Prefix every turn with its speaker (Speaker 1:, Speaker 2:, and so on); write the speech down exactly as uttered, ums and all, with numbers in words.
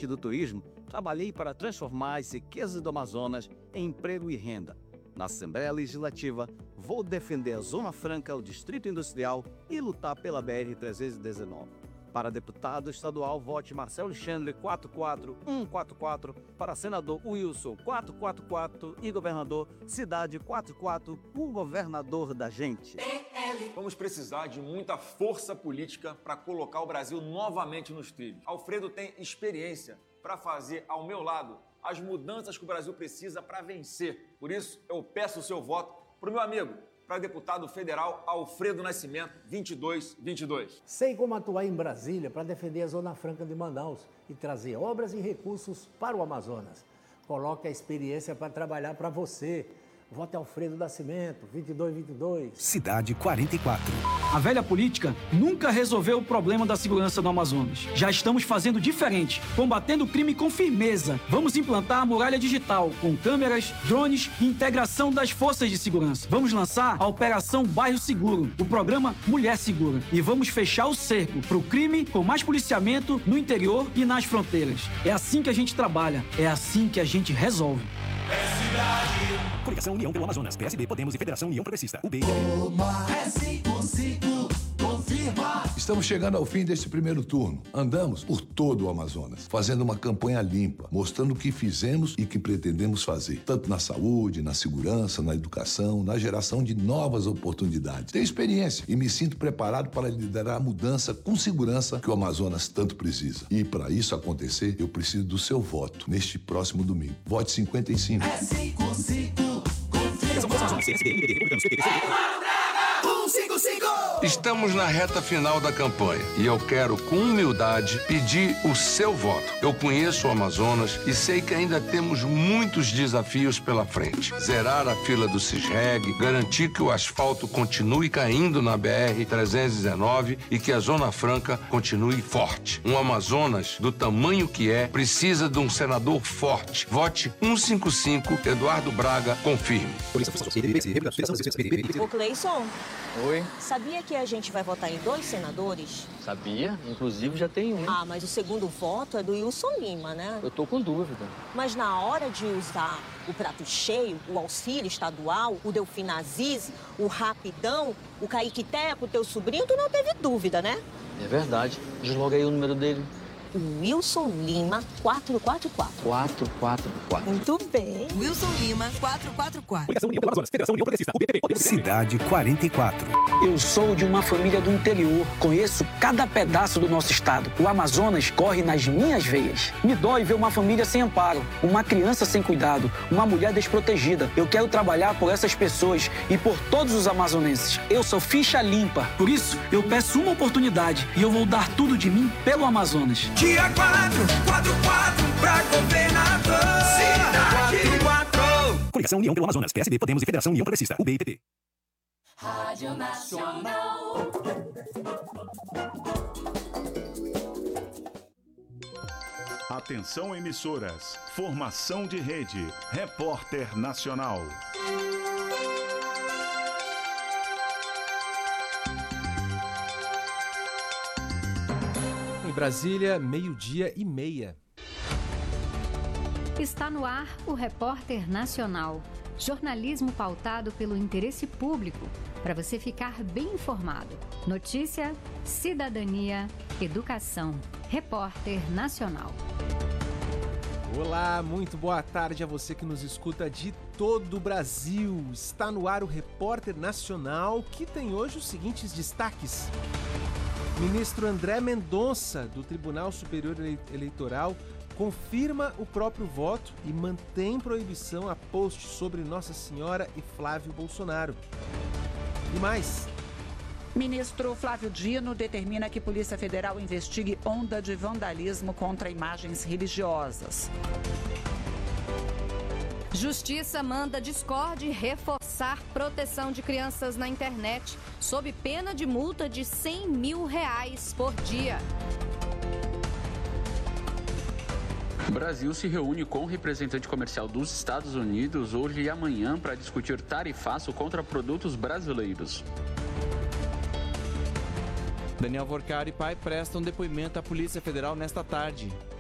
Speaker 1: frente do turismo, trabalhei para transformar as riquezas do Amazonas em emprego e renda. Na Assembleia Legislativa, vou defender a Zona Franca, o Distrito Industrial e lutar pela B R trezentos e dezenove. Para deputado estadual, vote Marcelo Alexandre quatro quatro um quatro quatro, para senador Wilson quatro quatro quatro e governador Cidade quatro quatro, o governador da gente.
Speaker 2: Vamos precisar de muita força política para colocar o Brasil novamente nos trilhos. Alfredo tem experiência para fazer ao meu lado as mudanças que o Brasil precisa para vencer. Por isso, eu peço o seu voto para o meu amigo, para deputado federal Alfredo Nascimento, vinte e dois vinte e dois.
Speaker 3: Sei como atuar em Brasília para defender a Zona Franca de Manaus e trazer obras e recursos para o Amazonas. Coloque a experiência para trabalhar para você. Vote Alfredo Nascimento, vinte e dois vinte e dois.
Speaker 4: Cidade quarenta e quatro.
Speaker 5: A velha política nunca resolveu o problema da segurança no Amazonas. Já estamos fazendo diferente, combatendo o crime com firmeza. Vamos implantar a muralha digital, com câmeras, drones e integração das forças de segurança. Vamos lançar a Operação Bairro Seguro, o programa Mulher Segura. E vamos fechar o cerco para o crime com mais policiamento no interior e nas fronteiras. É assim que a gente trabalha, é assim que a gente resolve.
Speaker 4: É cidade. Coligação União pelo Amazonas, P S B, Podemos e Federação União Progressista. U B.
Speaker 6: Uma S cinco, confirma.
Speaker 7: Estamos chegando ao fim deste primeiro turno. Andamos por todo o Amazonas, fazendo uma campanha limpa, mostrando o que fizemos e que pretendemos fazer, tanto na saúde, na segurança, na educação, na geração de novas oportunidades. Tenho experiência e me sinto preparado para liderar a mudança com segurança que o Amazonas tanto precisa. E para isso acontecer, eu preciso do seu voto neste próximo domingo. Vote cinquenta e cinco.
Speaker 6: É cinco cinco, confirma.
Speaker 8: Estamos na reta final da campanha e eu quero, com humildade, pedir o seu voto. Eu conheço o Amazonas e sei que ainda temos muitos desafios pela frente. Zerar a fila do Cisreg, garantir que o asfalto continue caindo na B R trezentos e dezenove e que a Zona Franca continue forte. Um Amazonas do tamanho que é precisa de um senador forte. Vote cento e cinquenta e cinco, Eduardo Braga, confirme.
Speaker 9: Ô Cleison.
Speaker 10: Oi.
Speaker 9: Sabia que a gente vai votar em dois senadores?
Speaker 10: Sabia, inclusive já tem um.
Speaker 9: Ah, mas o segundo voto é do Wilson Lima, né?
Speaker 10: Eu tô com dúvida.
Speaker 9: Mas na hora de usar o prato cheio, o auxílio estadual, o Delfim Aziz, o Rapidão, o Kaique Teco, teu sobrinho, tu não teve dúvida, né?
Speaker 10: É verdade. Desloga aí o número dele.
Speaker 9: Wilson Lima, quatro quatro quatro.
Speaker 10: quatro quatro quatro.
Speaker 9: Muito bem.
Speaker 11: Wilson Lima, quatro quatro quatro.
Speaker 4: Cidade quarenta e quatro.
Speaker 5: Eu sou de uma família do interior. Conheço cada pedaço do nosso estado. O Amazonas corre nas minhas veias. Me dói ver uma família sem amparo, uma criança sem cuidado, uma mulher desprotegida. Eu quero trabalhar por essas pessoas e por todos os amazonenses. Eu sou ficha limpa. Por isso, eu peço uma oportunidade e eu vou dar tudo de mim pelo Amazonas.
Speaker 6: Dia quatro, quatro quatro pra governador. Cidade quatro.
Speaker 4: Coligação União pelo Amazonas, P S B, Podemos e Federação União Progressista. U B e P T.
Speaker 6: Rádio Nacional.
Speaker 12: Atenção emissoras. Formação de rede. Repórter Nacional.
Speaker 13: Em Brasília, meio-dia e meia.
Speaker 14: Está no ar o Repórter Nacional. Jornalismo pautado pelo interesse público, para você ficar bem informado. Notícia, cidadania, educação. Repórter Nacional.
Speaker 13: Olá, muito boa tarde a você que nos escuta de todo o Brasil. Está no ar o Repórter Nacional, que tem hoje os seguintes destaques. Ministro André Mendonça, do Tribunal Superior Eleitoral, confirma o próprio voto e mantém proibição a post sobre Nossa Senhora e Flávio Bolsonaro. E mais.
Speaker 15: Ministro Flávio Dino determina que Polícia Federal investigue onda de vandalismo contra imagens religiosas.
Speaker 14: Justiça manda Discord reforçar proteção de crianças na internet, sob pena de multa de cem mil reais por dia.
Speaker 16: O Brasil se reúne com o representante comercial dos Estados Unidos hoje e amanhã para discutir tarifaço contra produtos brasileiros.
Speaker 17: Daniel Vorcari e pai prestam depoimento à Polícia Federal nesta tarde.